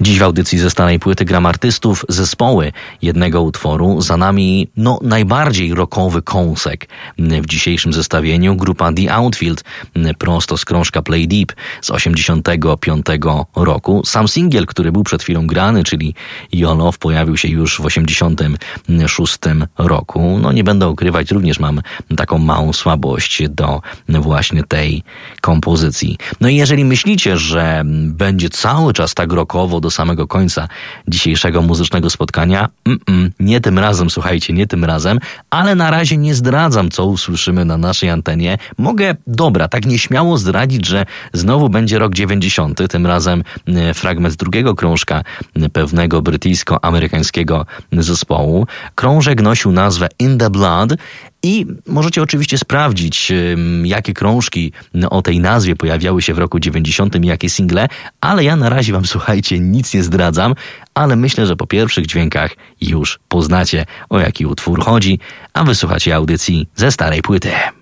Dziś w audycji ze starej płyty gram artystów, zespoły jednego utworu. Za nami najbardziej rockowy kąsek w dzisiejszym zestawieniu. Grupa The Outfield, prosto z krążka Play Deep z 85 roku. Sam singiel, który był przed chwilą grany, czyli YOLO, pojawił się już w 86 roku. Nie będę ukrywać, również mam taką małą słabość do właśnie tej kompozycji. I jeżeli myślicie, że będzie cały czas tak rockowo do samego końca dzisiejszego muzycznego spotkania, nie tym razem, słuchajcie, nie tym razem, ale na razie nie zdradzam, co usłyszymy na naszej antenie. Mogę, tak nieśmiało zdradzić, że znowu będzie rok 90, tym razem fragment drugiego krążka pewnego brytyjsko-amerykańskiego zespołu. Krążek nosił nazwę In the Blood i możecie oczywiście sprawdzić, jakie krążki o tej nazwie pojawiały się w roku 90 i jakie single, ale ja na razie wam, słuchajcie, nic nie zdradzam, ale myślę, że po pierwszych dźwiękach już poznacie, o jaki utwór chodzi, a wysłuchacie audycji ze starej płyty.